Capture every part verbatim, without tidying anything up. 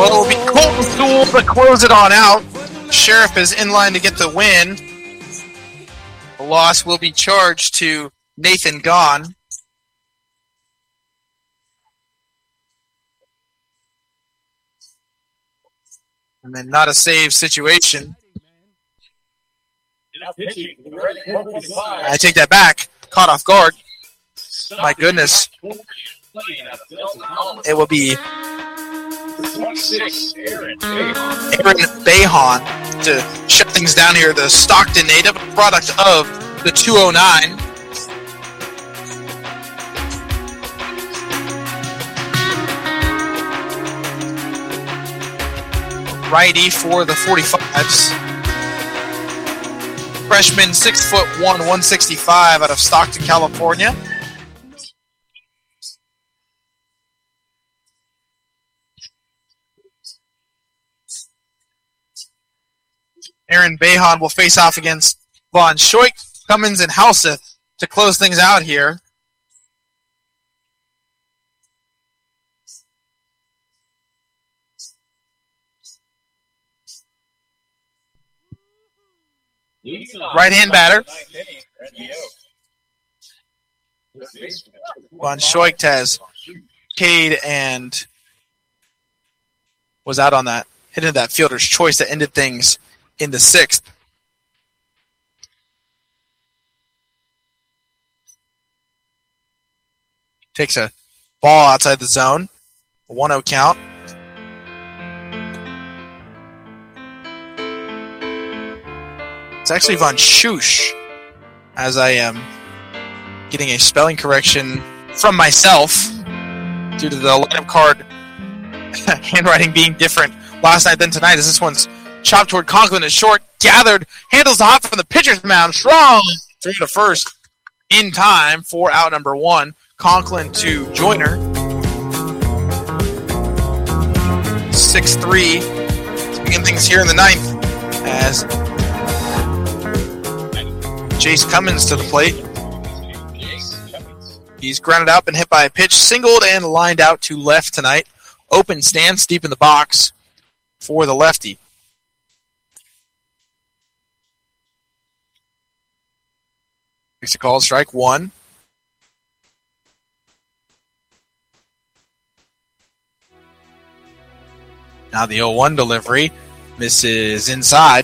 Well, it'll be Colton Sewell to close it on out. Sheriff is in line to get the win. The loss will be charged to Nathan Gahn. And then not a save situation. I take that back. Caught off guard. My goodness. It will be Aaron Behan to shut things down here. The Stockton native, product of the two oh nine. Righty for the forty-fives. Freshman, six foot one, one sixty-five, out of Stockton, California. Aaron Behan will face off against Von Schoik, Cummins, and Houseth to close things out here. Right-hand batter. Von Schoik has Cade and was out on that. Hit into that fielder's choice that ended things in the sixth. Takes a ball outside the zone. A one oh count. It's actually Von Schusch, as I am getting a spelling correction from myself due to the lineup card handwriting being different last night than tonight, as this one's chopped toward Conklin at short, gathered, handles the hop from the pitcher's mound, strong through to first in time for out number one. Conklin to Joyner. six three. Begin things here in the ninth as Jace Cummins to the plate. He's grounded out and hit by a pitch, singled and lined out to left tonight. Open stance deep in the box for the lefty. Makes a call, strike one. Now the oh one delivery misses inside.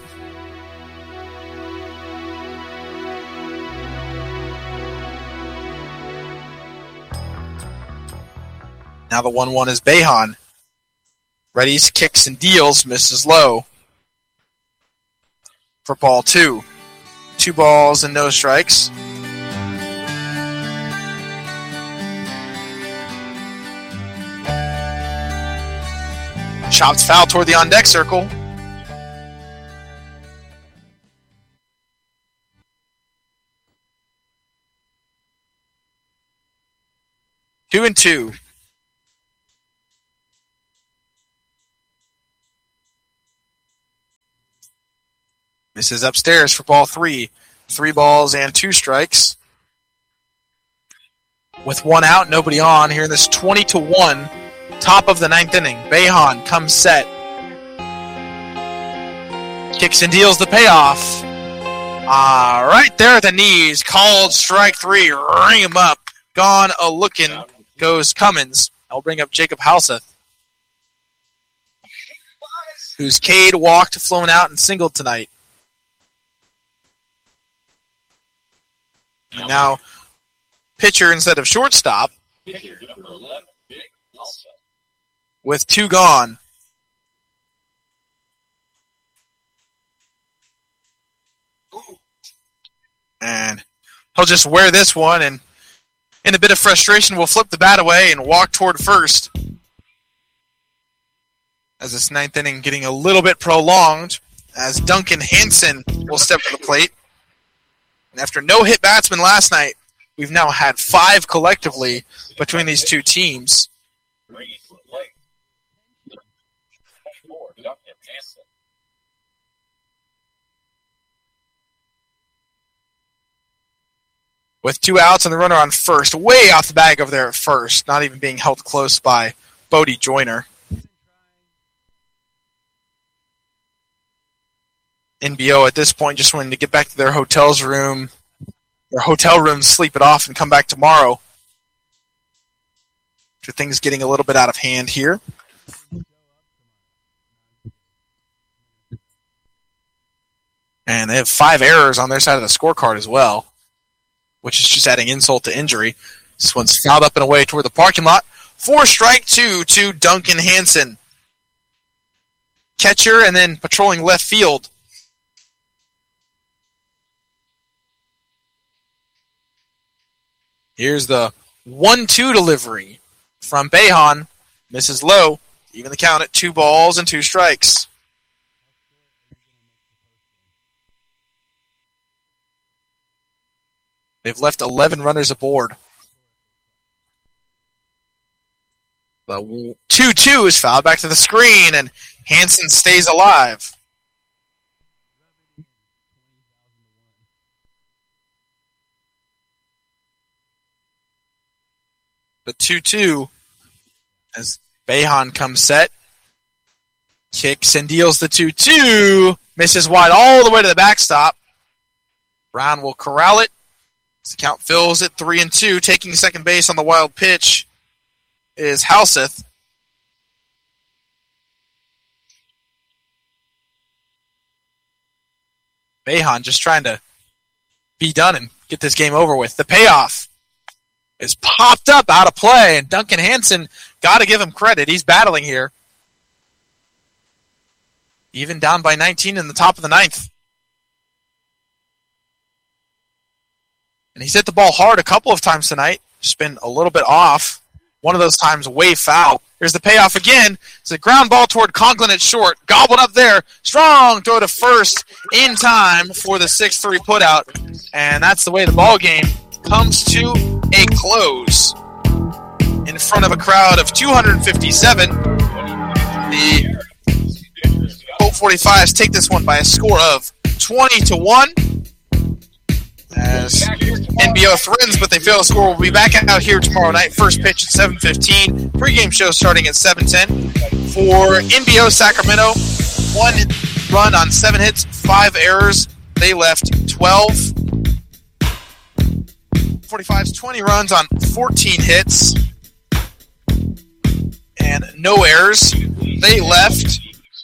Now the one one is Behan. Readies, kicks, and deals. Misses low. For ball two. Two balls and no strikes. Chopped foul toward the on-deck circle. Two and two. Misses upstairs for ball three. Three balls and two strikes. With one out, nobody on here in this twenty to one top of the ninth inning. Behan comes set. Kicks and deals the payoff. Uh, right there at the knees. Called strike three. Ring him up. Gone a-looking goes Cummins. I'll bring up Jacob Houseth, who's Cade, walked, flown out, and singled tonight. And now, pitcher instead of shortstop, with two gone. And he'll just wear this one, and in a bit of frustration, will flip the bat away and walk toward first. As this ninth inning getting a little bit prolonged, as Duncan Hansen will step to the plate. And after no hit batsman last night, we've now had five collectively between these two teams. With two outs and the runner on first, way off the bag over there at first, not even being held close by Bodie Joyner. N B O at this point just wanting to get back to their hotel's room, their hotel room, sleep it off, and come back tomorrow. After things getting a little bit out of hand here. And they have five errors on their side of the scorecard as well, which is just adding insult to injury. This one's fouled up and away toward the parking lot. Four strike two to Duncan Hansen. Catcher and then patrolling left field. Here's the one two delivery from Behan. Misses low. Even the count at two balls and two strikes. They've left eleven runners aboard. The two two is fouled back to the screen, and Hansen stays alive. The two two as Behan comes set. Kicks and deals the two two. Misses wide all the way to the backstop. Brown will corral it. The count fills at three and two. Taking second base on the wild pitch is Halseth. Behan just trying to be done and get this game over with. The payoff is popped up out of play, and Duncan Hansen, got to give him credit. He's battling here. Even down by nineteen in the top of the ninth. And he's hit the ball hard a couple of times tonight. Just been a little bit off. One of those times way foul. Here's the payoff again. It's a ground ball toward Conklin at short. Gobbled up there. Strong throw to first in time for the six three putout. And that's the way the ball game comes to a close. In front of a crowd of two hundred fifty-seven. The Colt forty-fives take this one by a score of twenty to one. As N B O threatens, but they fail to score. We'll be back out here tomorrow night. First pitch at seven fifteen. Pre-game show starting at seven ten. For N B O Sacramento, one run on seven hits, five errors. They left twelve. forty-fives, twenty runs on fourteen hits. And no errors. They left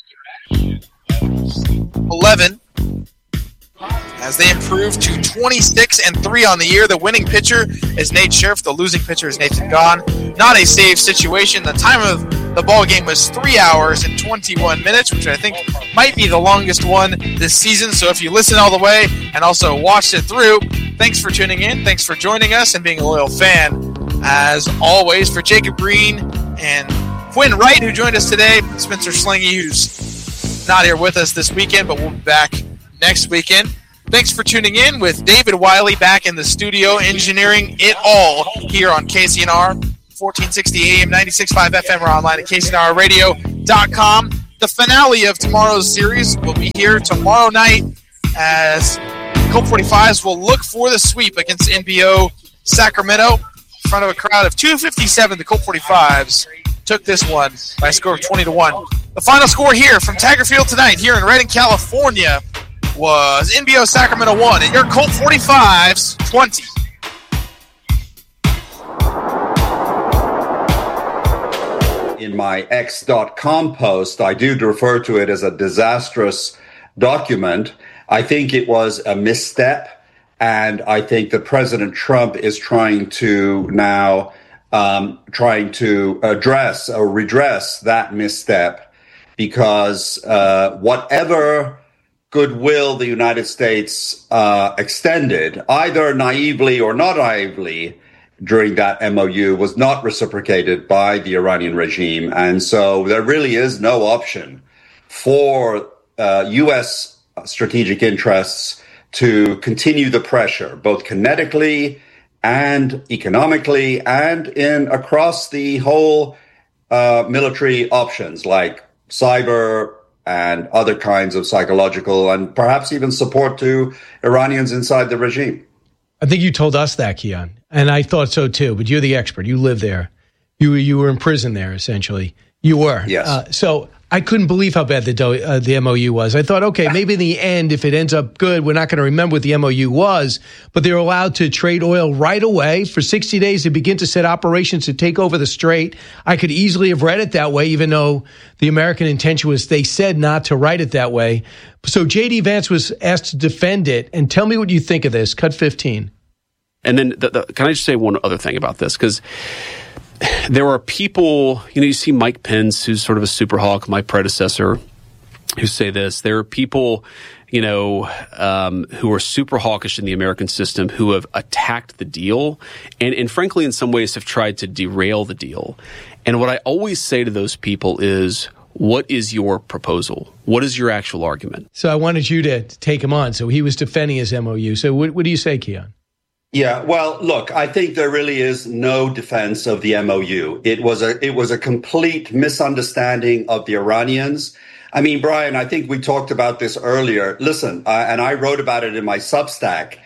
eleven. As they improve to twenty-six and three on the year. The winning pitcher is Nate Sheriff. The losing pitcher is Nathan Gahn. Not a save situation. The time of the ball game was three hours and twenty-one minutes, which I think might be the longest one this season. So if you listen all the way and also watched it through, thanks for tuning in. Thanks for joining us and being a loyal fan. As always, for Jacob Green and Quinn Wright, who joined us today, Spencer Schlange, who's not here with us this weekend, but we'll be back next weekend. Thanks for tuning in with David Wiley back in the studio, engineering it all here on K C N R, fourteen sixty A M, ninety-six point five F M, or online at K C N R radio dot com. The finale of tomorrow's series will be here tomorrow night as Colt forty-fives will look for the sweep against N B O Sacramento. In front of a crowd of two fifty-seven, the Colt forty-fives took this one by a score of twenty to one. The final score here from Tiger Field tonight here in Redding, California, was N B O Sacramento one and your Colt forty-fives twenty. In my X dot com post, I do refer to it as a disastrous document. I think it was a misstep, and I think that President Trump is trying to now um, trying to address or redress that misstep, because uh, whatever goodwill the United States uh, extended, either naively or not naively, during that M O U was not reciprocated by the Iranian regime. And so there really is no option for uh, U S strategic interests to continue the pressure, both kinetically and economically and in across the whole uh, military options like cyber and other kinds of psychological and perhaps even support to Iranians inside the regime. I think you told us that, Keon, and I thought so too. But you're the expert. You live there. You you were in prison there, essentially. You were. Yes. Uh, so I couldn't believe how bad the do- uh, the M O U was. I thought, okay, maybe in the end, if it ends up good, we're not going to remember what the M O U was. But they're allowed to trade oil right away for sixty days to begin to set operations to take over the strait. I could easily have read it that way, even though the American intention was they said not to write it that way. So J D Vance was asked to defend it. And tell me what you think of this. Cut fifteen. And then the, the, can I just say one other thing about this? Because there are people, you know, you see Mike Pence, who's sort of a super hawk, my predecessor, who say this. There are people, you know, um, who are super hawkish in the American system who have attacked the deal and, and frankly, in some ways have tried to derail the deal. And what I always say to those people is, what is your proposal? What is your actual argument? So I wanted you to take him on. So he was defending his M O U. So what, what do you say, Keon? Yeah, well, look, I think there really is no defense of the M O U. It was a it was a complete misunderstanding of the Iranians. I mean, Brian, I think we talked about this earlier. Listen, uh, and I wrote about it in my Substack.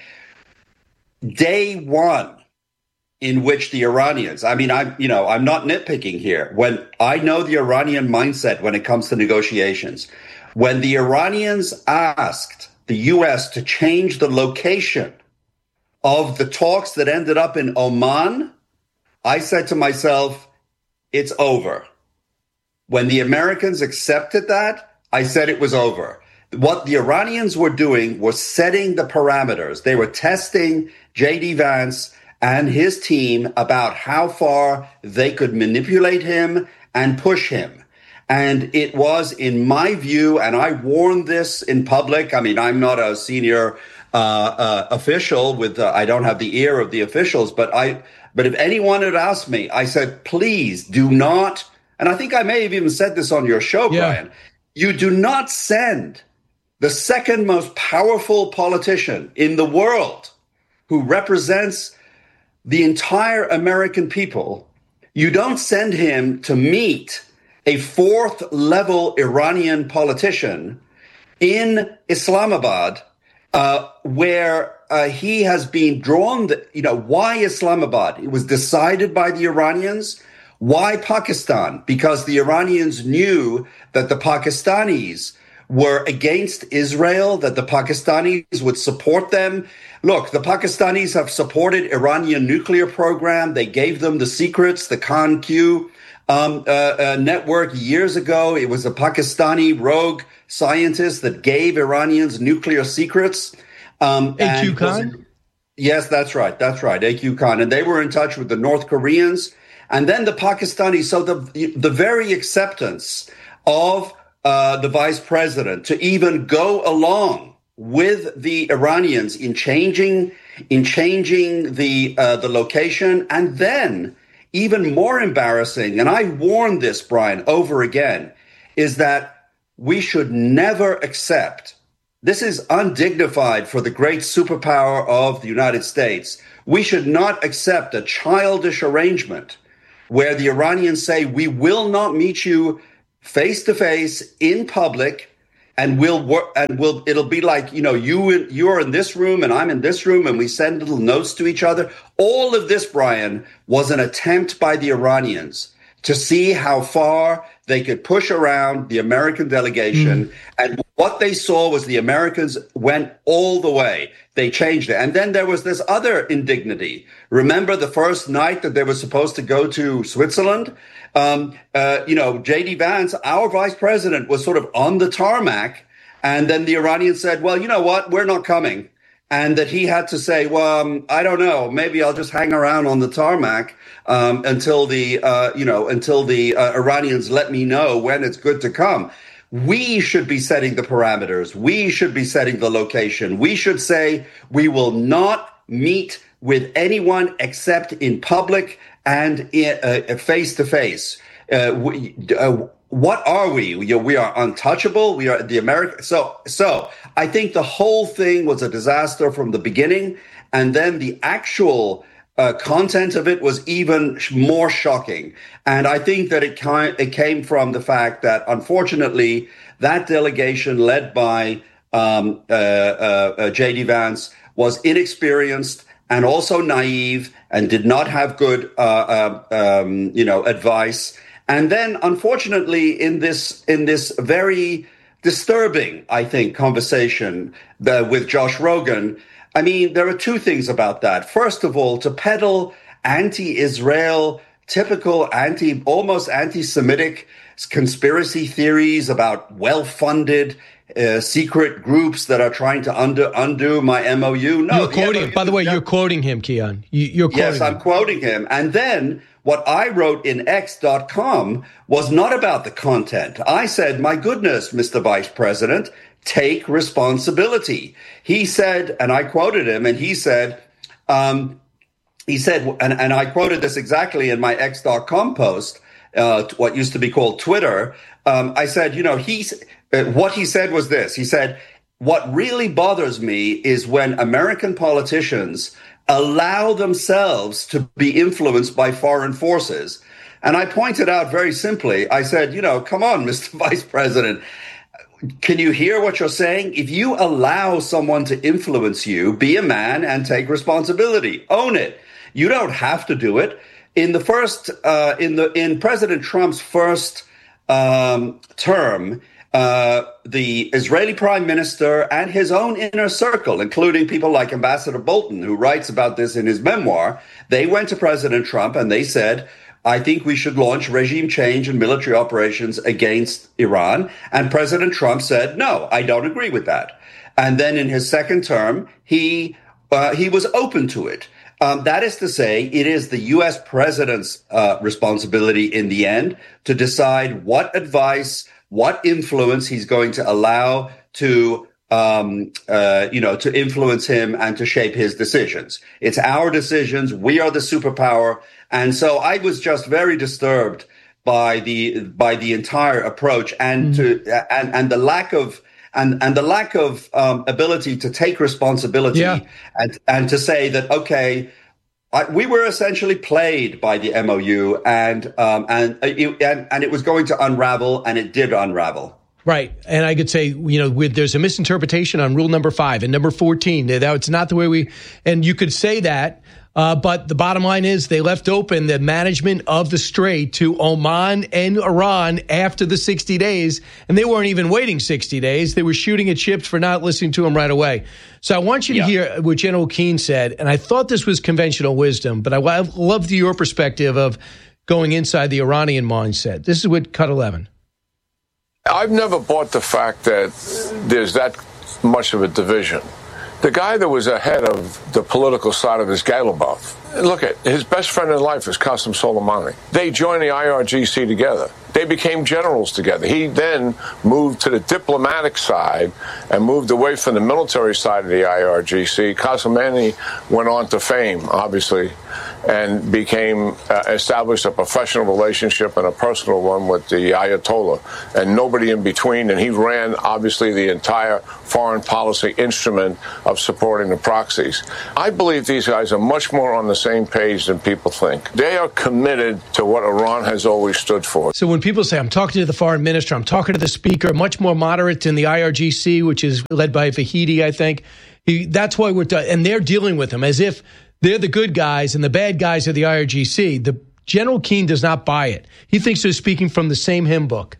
Day one in which the Iranians, I mean, I'm, you know, I'm not nitpicking here. When I know the Iranian mindset when it comes to negotiations, when the Iranians asked the U S to change the location of the talks that ended up in Oman, I said to myself, it's over. When the Americans accepted that, I said it was over. What the Iranians were doing was setting the parameters. They were testing J D Vance and his team about how far they could manipulate him and push him. And it was, in my view, and I warned this in public. I mean, I'm not a senior uh, uh, official with, uh, I don't have the ear of the officials, but I, but if anyone had asked me, I said, please do not, and I think I may have even said this on your show, yeah. Brian, you do not send the second most powerful politician in the world who represents the entire American people. You don't send him to meet a fourth level Iranian politician in Islamabad, uh, where uh, he has been drawn, the, you know, why Islamabad? It was decided by the Iranians. Why Pakistan? Because the Iranians knew that the Pakistanis were against Israel, that the Pakistanis would support them. Look, the Pakistanis have supported Iranian nuclear program. They gave them the secrets, the Khan Q um, uh, uh, network years ago. It was a Pakistani rogue scientist that gave Iranians nuclear secrets. Um, A Q Khan? Yes, that's right. That's right. A Q Khan. And they were in touch with the North Koreans. And then the Pakistanis. So the, the very acceptance of uh, the vice president to even go along with the Iranians in changing in changing the uh, the location, and then even more embarrassing, and I warned this, Brian, over again, is that we should never accept. This is undignified for the great superpower of the United States. We should not accept a childish arrangement where the Iranians say, we will not meet you face to face in public, and we'll work, and we'll, it'll be like, you know, you, you're in this room and I'm in this room, and we send little notes to each other. All of this, Brian, was an attempt by the Iranians to see how far they could push around the American delegation. Mm. And what they saw was the Americans went all the way. They changed it. And then there was this other indignity. Remember the first night that they were supposed to go to Switzerland? Um, uh, you know, J D Vance, our vice president, was sort of on the tarmac. And then the Iranians said, well, you know what? We're not coming. And that he had to say, well, um, I don't know, maybe I'll just hang around on the tarmac um, until the, uh, you know, until the uh, Iranians let me know when it's good to come. We should be setting the parameters. We should be setting the location. We should say we will not meet with anyone except in public and in, uh, face to face. Uh, we, uh, What are we? We, we are untouchable. We are the American. So, so I think the whole thing was a disaster from the beginning. And then the actual uh, content of it was even more shocking. And I think that it, ki- it came from the fact that, unfortunately, that delegation led by um, uh, uh, uh, J D Vance was inexperienced and also naive and did not have good, uh, uh, um, you know, advice. And then, unfortunately, in this in this very disturbing, I think, conversation uh, with Josh Rogan, I mean, there are two things about that. First of all, to peddle anti-Israel, typical anti, almost anti-Semitic conspiracy theories about well-funded uh, secret groups that are trying to undo, undo my M O U. No, you're quoting. M O U, by the way, you're quoting him, Keon. You, you're quoting. Yes, I'm him. quoting him. And then what I wrote in X dot com was not about the content. I said, my goodness, Mister Vice President, take responsibility. He said, and I quoted him, and he said, um, he said, and, and I quoted this exactly in my X dot com post, uh, what used to be called Twitter. Um, I said, you know, he's, uh, what he said was this. He said, what really bothers me is when American politicians allow themselves to be influenced by foreign forces. And I pointed out very simply, I said, you know, come on, Mister Vice President, can you hear what you're saying? If you allow someone to influence you, be a man and take responsibility. Own it. You don't have to do it. In the first, uh, in the in President Trump's first um, term, uh, the Israeli prime minister and his own inner circle, including people like Ambassador Bolton, who writes about this in his memoir, they went to President Trump and they said, I think we should launch regime change and military operations against Iran. And President Trump said, no, I don't agree with that. And then in his second term, he uh, he was open to it. Um, that is to say, it is the U S president's uh, responsibility in the end to decide what advice, what influence he's going to allow to Um, uh, you know, to influence him and to shape his decisions. It's our decisions. We are the superpower. And so I was just very disturbed by the by the entire approach and to and, and the lack of and and the lack of um, ability to take responsibility yeah. and and to say that, OK, I, we were essentially played by the M O U and um, and, and and it was going to unravel, and it did unravel. Right. And I could say, you know, with, there's a misinterpretation on rule number five and number fourteen. That it's not the way we, and you could say that, uh, but the bottom line is they left open the management of the Strait to Oman and Iran after the sixty days. And they weren't even waiting sixty days. They were shooting at ships for not listening to them right away. So I want you to yeah. hear what General Keane said. And I thought this was conventional wisdom, but I love your perspective of going inside the Iranian mindset. This is what cut eleven. I've never bought the fact that there's that much of a division. The guy that was ahead of the political side of his Galibov, look at his best friend in life is Qasem Soleimani. They joined the I R G C together. They became generals together. He then moved to the diplomatic side and moved away from the military side of the I R G C. Soleimani went on to fame, obviously, and became uh, established a professional relationship and a personal one with the Ayatollah and nobody in between. And he ran, obviously, the entire foreign policy instrument of supporting the proxies. I believe these guys are much more on the same page than people think. They are committed to what Iran has always stood for. So when people say, I'm talking to the foreign minister, I'm talking to the speaker, much more moderate than the I R G C, which is led by Vahidi, I think. He, that's why we're, t- and they're dealing with him as if they're the good guys and the bad guys are the I R G C. The General Keane does not buy it. He thinks they're speaking from the same hymn book.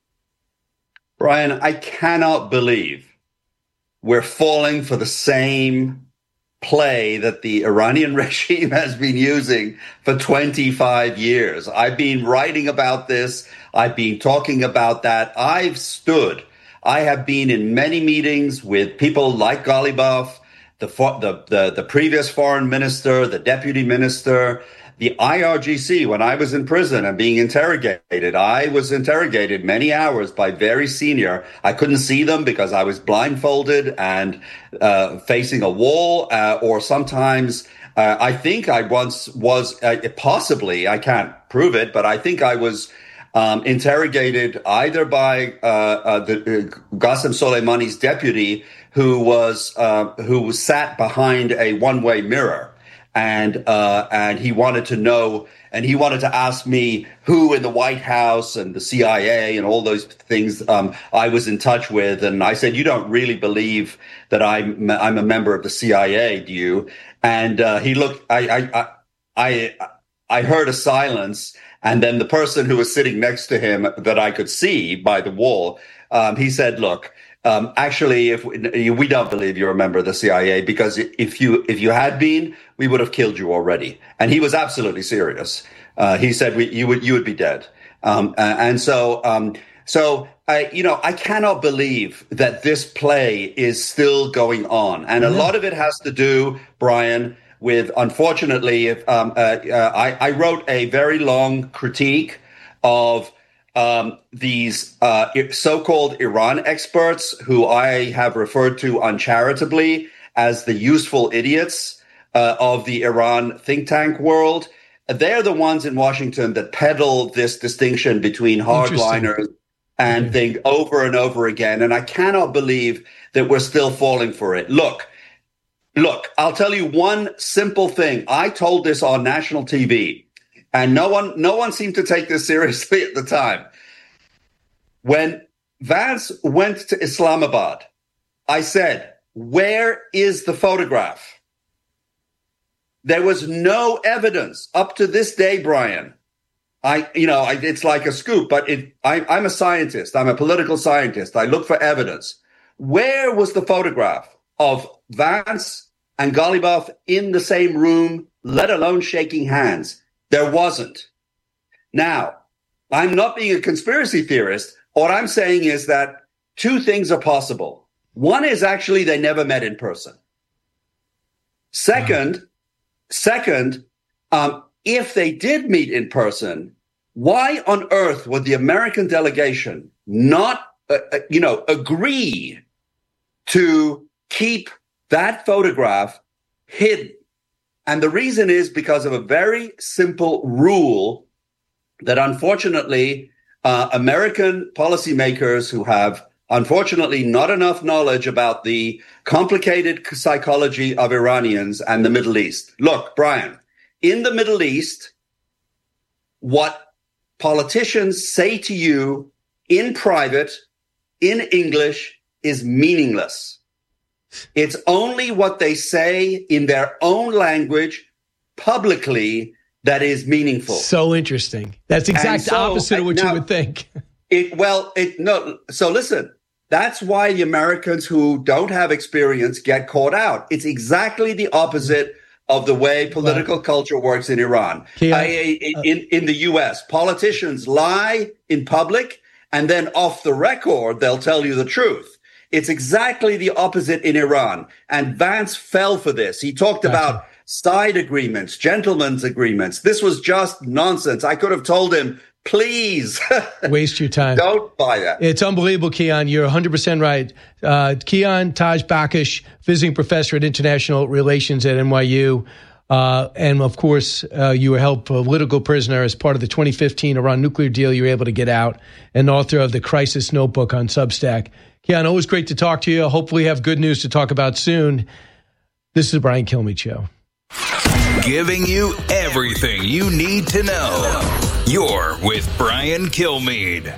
Brian, I cannot believe we're falling for the same play that the Iranian regime has been using for twenty-five years. I've been writing about this. I've been talking about that. I've stood. I have been in many meetings with people like Galibov, the, the, the, the previous foreign minister, the deputy minister, the I R G C. When I was in prison and being interrogated, I was interrogated many hours by very senior. I couldn't see them because I was blindfolded and uh, facing a wall, uh, or sometimes uh, I think I once was uh, possibly, I can't prove it, but I think I was um, interrogated either by uh, uh, the uh, Qasem Soleimani's deputy, who was uh, who sat behind a one-way mirror. And, uh, and he wanted to know, and he wanted to ask me who in the White House and the C I A and all those things, um, I was in touch with. And I said, you don't really believe that I'm, I'm a member of the C I A, do you? And, uh, he looked, I, I, I, I heard a silence. And then the person who was sitting next to him that I could see by the wall, um, he said, look, um, actually, if we, we don't believe you're a member of the C I A, because if you if you had been, we would have killed you already. And he was absolutely serious. Uh, he said we, you would you would be dead. Um, and so um, so I you know I cannot believe that this play is still going on, and a lot of it has to do, Brian, with, unfortunately, if um, uh, uh, I, I wrote a very long critique of um, these uh, so-called Iran experts, who I have referred to uncharitably as the useful idiots uh, of the Iran think tank world. They're the ones in Washington that peddle this distinction between hardliners and mm-hmm. think over and over again. And I cannot believe that we're still falling for it. Look, look, I'll tell you one simple thing. I told this on national T V, and no one, no one seemed to take this seriously at the time. When Vance went to Islamabad, I said, where is the photograph? There was no evidence up to this day, Brian. I, you know, I, it's like a scoop, but it, I, I'm a scientist. I'm a political scientist. I look for evidence. Where was the photograph of Vance and Ghalibaf in the same room, let alone shaking hands? There wasn't. Now, I'm not being a conspiracy theorist. What I'm saying is that two things are possible. One is actually they never met in person. Second, wow. second, um, if they did meet in person, why on earth would the American delegation not, uh, uh, you know, agree to keep that photograph hidden? And the reason is because of a very simple rule that, unfortunately, uh, American policymakers who have, unfortunately, not enough knowledge about the complicated psychology of Iranians and the Middle East. Look, Brian, in the Middle East, what politicians say to you in private, in English, is meaningless. It's only what they say in their own language publicly that is meaningful. So interesting. That's the exact so, opposite of what now, you would think. It well, it no. So listen, that's why the Americans who don't have experience get caught out. It's exactly the opposite of the way political well, culture works in Iran. Yeah, I, uh, in in the U S, politicians lie in public, and then off the record, they'll tell you the truth. It's exactly the opposite in Iran. And Vance fell for this. He talked gotcha. about side agreements, gentlemen's agreements. This was just nonsense. I could have told him, please. Waste your time. Don't buy that. It's unbelievable, Kian. You're one hundred percent right. Uh, Kian Taj-Bakish, visiting professor at international relations at N Y U. Uh, and, of course, uh, you were held political prisoner as part of the twenty fifteen Iran nuclear deal. You were able to get out, and author of the Crisis Notebook on Substack. Kian, always great to talk to you. Hopefully we have good news to talk about soon. This is the Brian Kilmeade Show. Giving you everything you need to know. You're with Brian Kilmeade.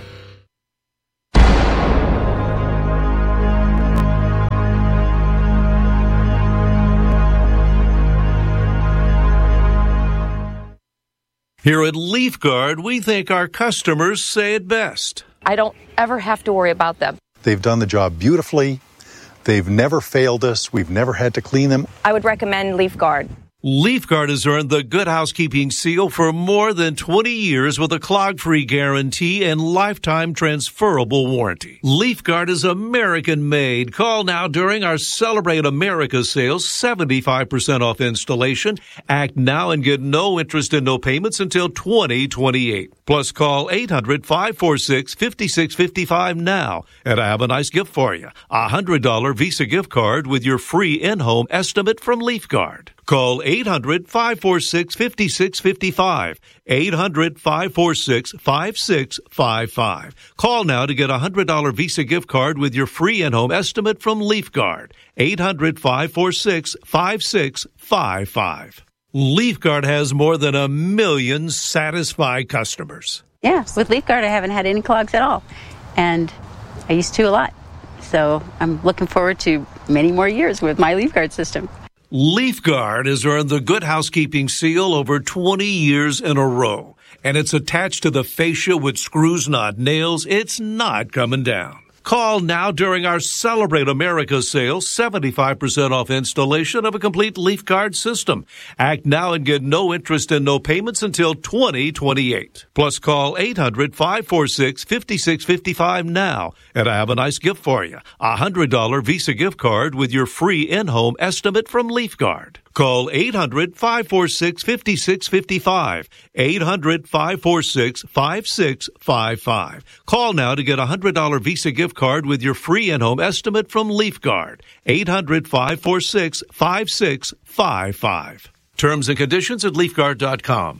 Here at LeafGuard, we think our customers say it best. I don't ever have to worry about them. They've done the job beautifully. They've never failed us. We've never had to clean them. I would recommend LeafGuard. LeafGuard has earned the Good Housekeeping seal for more than twenty years with a clog-free guarantee and lifetime transferable warranty. LeafGuard is American-made. Call now during our Celebrate America sales, seventy-five percent off installation. Act now and get no interest and no payments until twenty twenty-eight. Plus, call eight hundred, five four six, five six five five now. And I have a nice gift for you. A one hundred dollars Visa gift card with your free in-home estimate from LeafGuard. Call eight hundred, five four six, five six five five. eight hundred, five four six, five six five five. Call now to get a one hundred dollars Visa gift card with your free in-home estimate from LeafGuard. eight hundred, five four six, five six five five. LeafGuard has more than a million satisfied customers. Yeah, with LeafGuard, I haven't had any clogs at all. And I used to a lot. So I'm looking forward to many more years with my LeafGuard system. LeafGuard has earned the Good Housekeeping seal over twenty years in a row. and it's attached to the fascia with screws, not nails, it's not coming down. Call now during our Celebrate America sale, seventy-five percent off installation of a complete Leaf Guard system. Act now and get no interest and no payments until twenty twenty-eight. Plus, call eight hundred, five four six, five six five five now. And I have a nice gift for you, a one hundred dollars Visa gift card with your free in-home estimate from Leaf Guard. Call eight hundred, five four six, five six five five, eight hundred, five four six, five six five five. Call now to get a one hundred dollars Visa gift card with your free in-home estimate from Leaf Guard, eight hundred, five four six, five six five five. Terms and conditions at leaf guard dot com.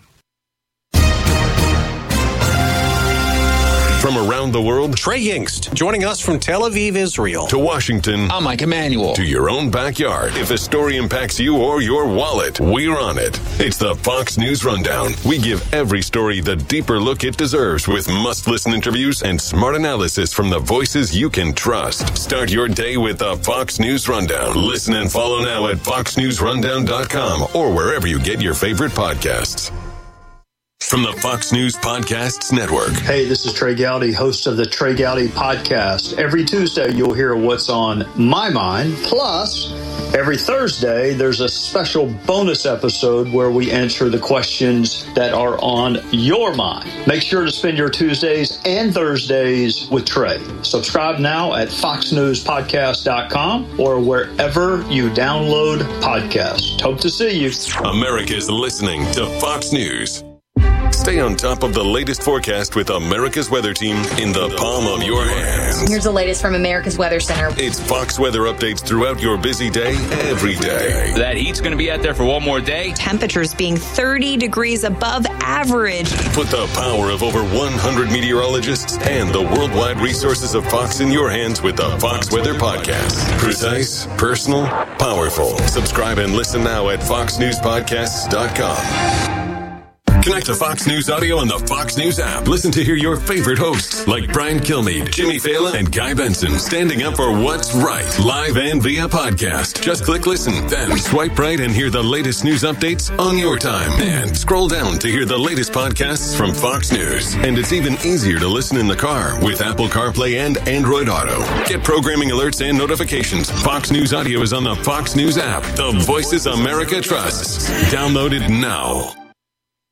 From around the world, Trey Yingst, joining us from Tel Aviv, Israel. To Washington, I'm Mike Emanuel. To your own backyard. If a story impacts you or your wallet, we're on it. It's the Fox News Rundown. We give every story the deeper look it deserves with must-listen interviews and smart analysis from the voices you can trust. Start your day with the Fox News Rundown. Listen and follow now at fox news rundown dot com or wherever you get your favorite podcasts. From the Fox News Podcasts Network. Hey, this is Trey Gowdy, host of the Trey Gowdy Podcast. Every Tuesday, you'll hear what's on my mind. Plus, every Thursday, there's a special bonus episode where we answer the questions that are on your mind. Make sure to spend your Tuesdays and Thursdays with Trey. Subscribe now at fox news podcast dot com or wherever you download podcasts. Hope to see you. America's listening to Fox News. Stay on top of the latest forecast with America's Weather Team in the palm of your hands. Here's the latest from America's Weather Center. It's Fox weather updates throughout your busy day, every day. That heat's going to be out there for one more day. Temperatures being thirty degrees above average. Put the power of over one hundred meteorologists and the worldwide resources of Fox in your hands with the Fox Weather Podcast. Precise, personal, powerful. Subscribe and listen now at fox news podcasts dot com. Connect to Fox News Audio on the Fox News app. Listen to hear your favorite hosts like Brian Kilmeade, Jimmy Fallon, and Guy Benson standing up for what's right, live and via podcast. Just click listen, then swipe right and hear the latest news updates on your time. And scroll down to hear the latest podcasts from Fox News. And it's even easier to listen in the car with Apple CarPlay and Android Auto. Get programming alerts and notifications. Fox News Audio is on the Fox News app. The voices America trusts. Download it now.